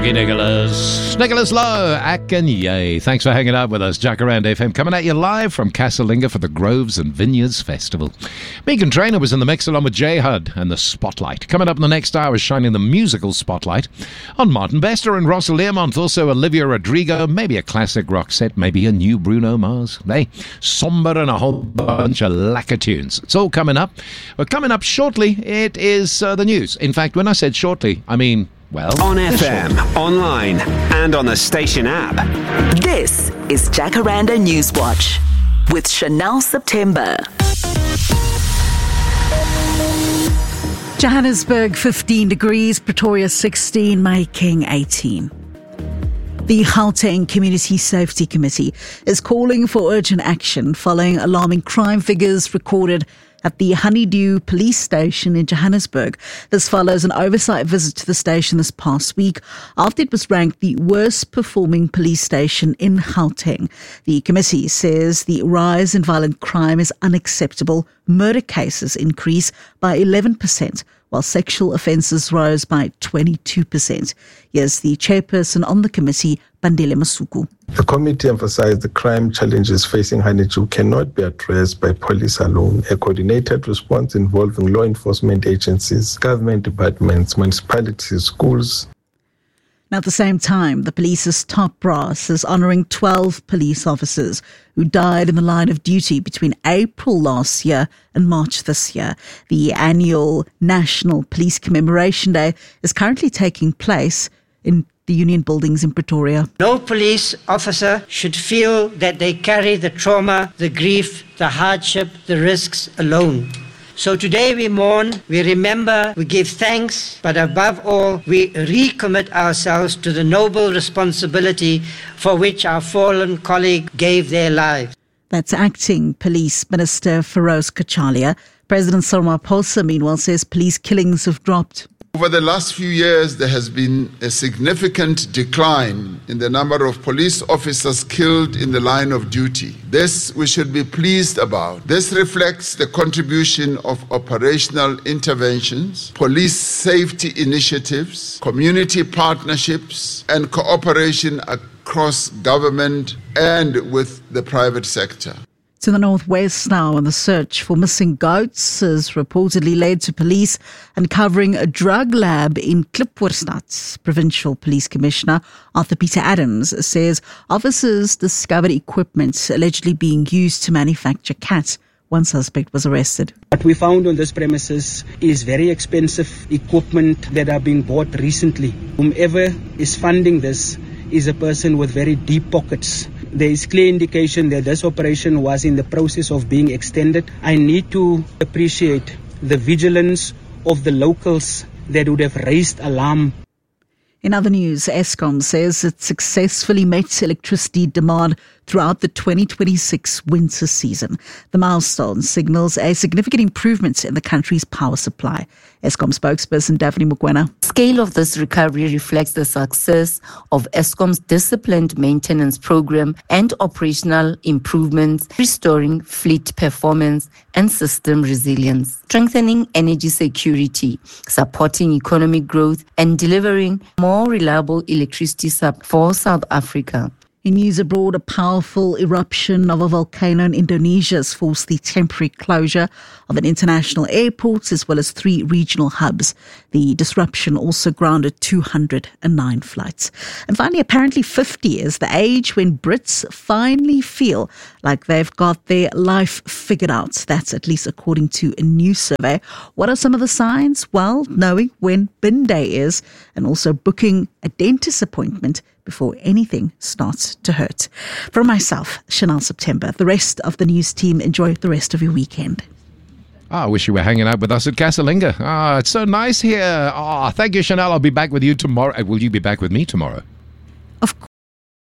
Lucky Nicholas Lowe, Ak and Yay. Thanks for hanging out with us. Jacaranda FM coming at you live from Casalinga for the Groves and Vineyards Festival. Megan Trainor was in the mix along with J Hud and the Spotlight. Coming up in the next hour is shining the musical spotlight on Martin Bester and Russell Learmonth. Also Olivia Rodrigo, maybe a classic rock set, maybe a new Bruno Mars. Hey, Somber and a whole bunch of lacquer tunes. It's all coming up. But coming up shortly, it is the news. In fact, when I said shortly, I mean... well, on FM, online, and on the station app. This is Jacaranda Newswatch with Chanel September. Johannesburg 15 degrees, Pretoria 16, Mahikeng 18. The Gauteng Community Safety Committee is calling for urgent action following alarming crime figures recorded at the Honeydew Police Station in Johannesburg. This follows an oversight visit to the station this past week after it was ranked the worst performing police station in Gauteng. The committee says the rise in violent crime is unacceptable. Murder cases increased by 11%, while sexual offences rose by 22%. Here's the chairperson on the committee, Bandile Masuku. The committee emphasized the crime challenges facing Honeydew cannot be addressed by police alone. A coordinated response involving law enforcement agencies, government departments, municipalities, schools. Now, at the same time, the police's top brass is honouring 12 police officers who died in the line of duty between April last year and March this year. The annual National Police Commemoration Day is currently taking place in the Union Buildings in Pretoria. No police officer should feel that they carry the trauma, the grief, the hardship, the risks alone. So today we mourn, we remember, we give thanks, but above all, we recommit ourselves to the noble responsibility for which our fallen colleague gave their lives. That's Acting Police Minister Feroz Kachalia. President Cyril Ramaphosa, meanwhile, says police killings have dropped. Over the last few years, there has been a significant decline in the number of police officers killed in the line of duty. This we should be pleased about. This reflects the contribution of operational interventions, police safety initiatives, community partnerships, and cooperation across government and with the private sector. To the northwest now, and the search for missing goats has reportedly led to police uncovering a drug lab in Klipwoordstad. Provincial Police Commissioner Arthur Peter Adams says officers discovered equipment allegedly being used to manufacture cat. One suspect was arrested. What we found on this premises is very expensive equipment that are being bought recently. Whomever is funding this is a person with very deep pockets. There is clear indication that this operation was in the process of being extended. I need to appreciate the vigilance of the locals that would have raised alarm. In other news, Eskom says it successfully met electricity demand throughout the 2026 winter season. The milestone signals a significant improvement in the country's power supply. Eskom spokesperson Daphne Mukwena. Scale of this recovery reflects the success of Eskom's disciplined maintenance program and operational improvements, restoring fleet performance and system resilience, strengthening energy security, supporting economic growth, and delivering more reliable electricity for South Africa. In news abroad, a powerful eruption of a volcano in Indonesia has forced the temporary closure of an international airport as well as 3 regional hubs. The disruption also grounded 209 flights. And finally, apparently 50 is the age when Brits finally feel like they've got their life figured out. That's at least according to a new survey. What are some of the signs? Well, knowing when bin day is and also booking a dentist appointment before anything starts to hurt. From myself, Chanel September, the rest of the news team, enjoy the rest of your weekend. I wish you were hanging out with us at Casalinga. It's so nice here. Thank you, Chanel. I'll be back with you tomorrow. Will you be back with me tomorrow? Of course.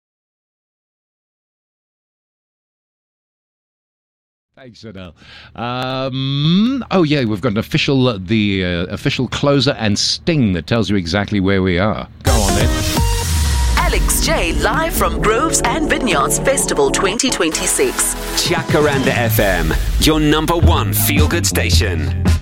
Thanks, Chanel. We've got an official closer and sting that tells you exactly where we are. Go on then. Alex J live from Groves and Vineyards Festival 2026. Jacaranda FM, your number one feel-good station.